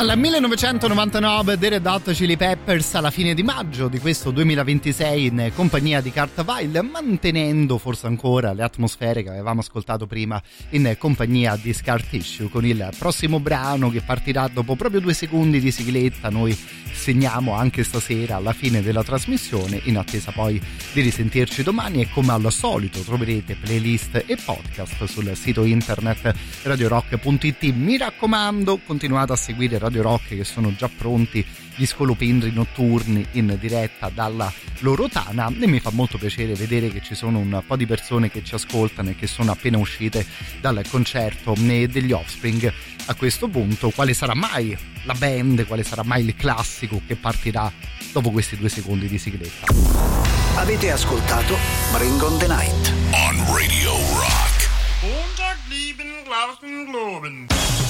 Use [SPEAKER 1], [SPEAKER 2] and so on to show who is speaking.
[SPEAKER 1] Dal 1999 The Red Hot Chili Peppers alla fine di maggio di questo 2026 in compagnia di Kurt Weill, mantenendo forse ancora le atmosfere che avevamo ascoltato prima in compagnia di Scar Tissue, con il prossimo brano che partirà dopo proprio 2 secondi di sigletta. Noi segniamo anche stasera alla fine della trasmissione, in attesa poi di risentirci domani, e come al solito troverete playlist e podcast sul sito internet radiorock.it. Mi raccomando, continuate a seguire Radio Rock, che sono già pronti gli scolopendri notturni in diretta dalla loro tana, e mi fa molto piacere vedere che ci sono un po' di persone che ci ascoltano e che sono appena uscite dal concerto degli Offspring. A questo punto, quale sarà mai la band, quale sarà mai il classico che partirà dopo questi 2 secondi di sigletta?
[SPEAKER 2] Avete ascoltato Bring on the Night on Radio Rock.
[SPEAKER 3] Montag, lieben, Glauben, Globen.